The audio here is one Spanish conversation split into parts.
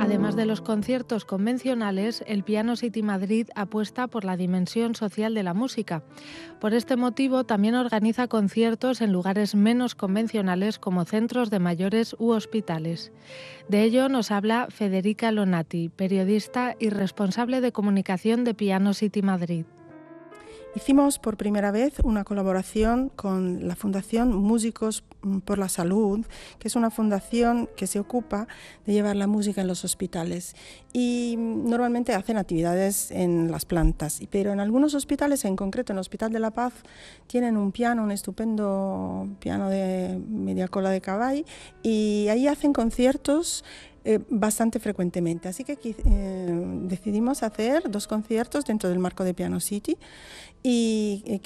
Además de los conciertos convencionales, el Piano City Madrid apuesta por la dimensión social de la música. Por este motivo, también organiza conciertos en lugares menos convencionales como centros de mayores u hospitales. De ello nos habla Federica Lonati, periodista y responsable de comunicación de Piano City Madrid. Hicimos por primera vez una colaboración con la Fundación Músicos por la Salud, que es una fundación que se ocupa de llevar la música en los hospitales y normalmente hacen actividades en las plantas, pero en algunos hospitales, en concreto en el Hospital de la Paz, tienen un estupendo piano de media cola de caballo y ahí hacen conciertos bastante frecuentemente, así que decidimos hacer 2 conciertos dentro del marco de Piano City y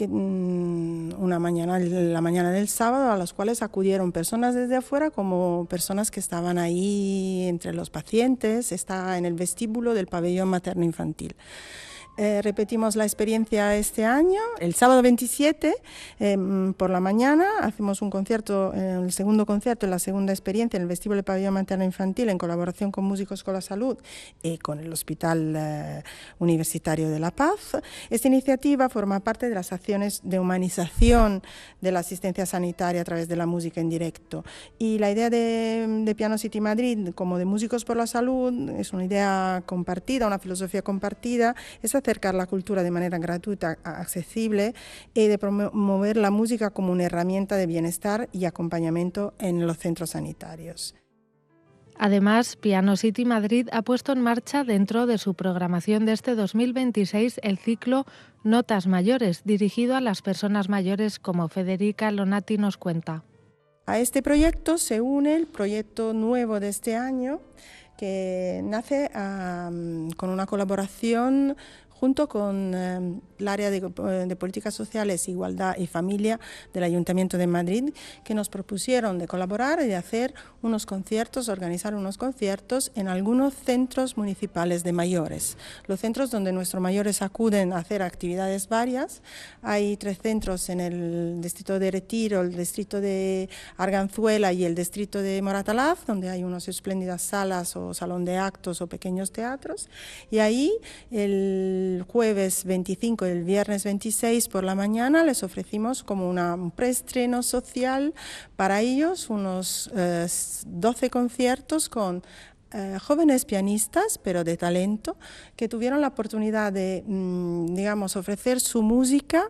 la mañana del sábado, a los cuales acudieron personas desde afuera como personas que estaban ahí entre los pacientes. Está en el vestíbulo del pabellón materno-infantil. Repetimos la experiencia este año. El sábado 27 por la mañana hacemos un concierto, el segundo concierto, la segunda experiencia en el vestíbulo del pabellón materno infantil en colaboración con Músicos con la Salud y con el Hospital Universitario de La Paz. Esta iniciativa forma parte de las acciones de humanización de la asistencia sanitaria a través de la música en directo. Y la idea de Piano City Madrid, como de Músicos por la Salud, es una idea compartida, una filosofía compartida, es acercar la cultura de manera gratuita, accesible y de promover la música como una herramienta de bienestar y acompañamiento en los centros sanitarios. Además, Piano City Madrid ha puesto en marcha dentro de su programación de este 2026 el ciclo Notas Mayores, dirigido a las personas mayores, como Federica Lonati nos cuenta. A este proyecto se une el proyecto nuevo de este año, que nace con una colaboración junto con el área de Políticas Sociales, Igualdad y Familia del Ayuntamiento de Madrid, que nos propusieron de colaborar y de hacer unos conciertos, organizar unos conciertos en algunos centros municipales de mayores. Los centros donde nuestros mayores acuden a hacer actividades varias. Hay 3 centros en el distrito de Retiro, el distrito de Arganzuela y el distrito de Moratalaz, donde hay unas espléndidas salas o salón de actos o pequeños teatros. Y ahí el jueves 25 y el viernes 26 por la mañana les ofrecimos como un preestreno social para ellos, unos 12 conciertos con jóvenes pianistas, pero de talento, que tuvieron la oportunidad de, ofrecer su música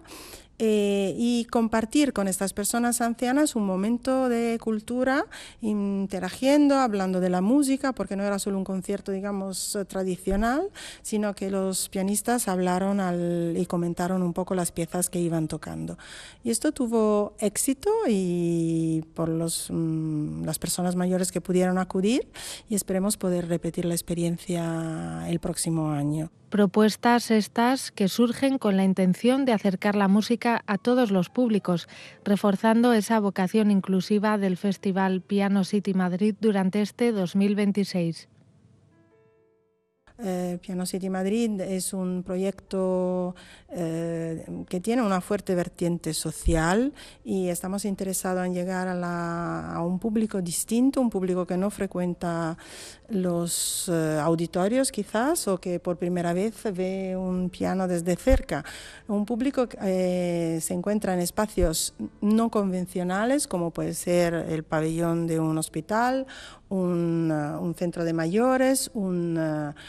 y compartir con estas personas ancianas un momento de cultura, interagiendo, hablando de la música, porque no era solo un concierto, tradicional, sino que los pianistas hablaron y comentaron un poco las piezas que iban tocando. Y esto tuvo éxito y por las personas mayores que pudieron acudir, y esperemos poder repetir la experiencia el próximo año. Propuestas estas que surgen con la intención de acercar la música a todos los públicos, reforzando esa vocación inclusiva del Festival Piano City Madrid durante este 2026. Piano City Madrid es un proyecto que tiene una fuerte vertiente social y estamos interesados en llegar a un público distinto, un público que no frecuenta los auditorios quizás, o que por primera vez ve un piano desde cerca. Un público que se encuentra en espacios no convencionales, como puede ser el pabellón de un hospital, un centro de mayores, un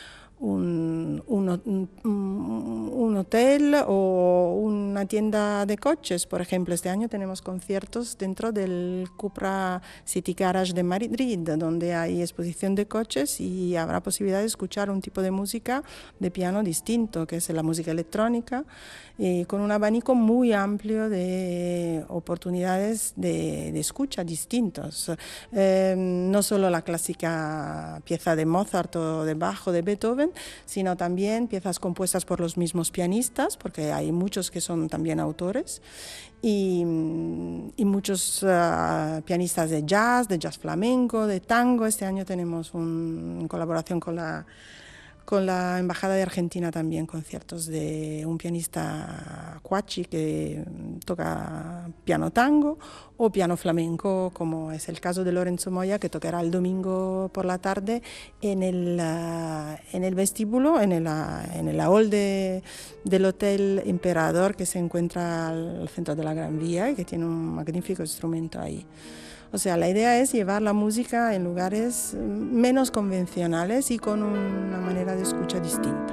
hotel o una tienda de coches. Por ejemplo, este año tenemos conciertos dentro del Cupra City Garage de Madrid, donde hay exposición de coches y habrá posibilidad de escuchar un tipo de música de piano distinto, que es la música electrónica, con un abanico muy amplio de oportunidades de escucha distintos. No solo la clásica pieza de Mozart o de Bach o de Beethoven, sino también piezas compuestas por los mismos pianistas, porque hay muchos que son también autores, y muchos pianistas de jazz flamenco, de tango. Este año tenemos en colaboración con con la Embajada de Argentina también conciertos de un pianista Cuachi que toca piano tango o piano flamenco, como es el caso de Lorenzo Moya, que tocará el domingo por la tarde en el vestíbulo, en el hall del Hotel Emperador, que se encuentra al centro de la Gran Vía y que tiene un magnífico instrumento ahí. O sea, la idea es llevar la música en lugares menos convencionales y con una manera de escucha distinta.